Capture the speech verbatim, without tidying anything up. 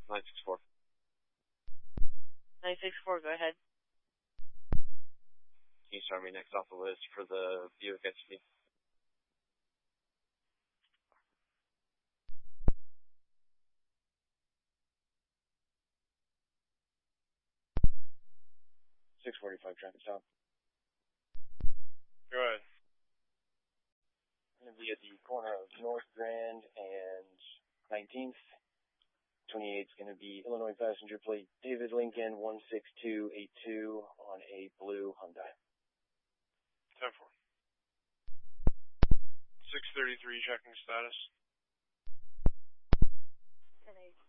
nine six four. nine six four, go ahead. Can you start me next off the list for the Buick S U V? six forty-five traffic stop. Go ahead. Going to be at the corner of North Grand and nineteenth. twenty-eight is going to be Illinois passenger plate David Lincoln one six two eight two on a blue Hyundai. ten four. six thirty-three checking status. ten eight.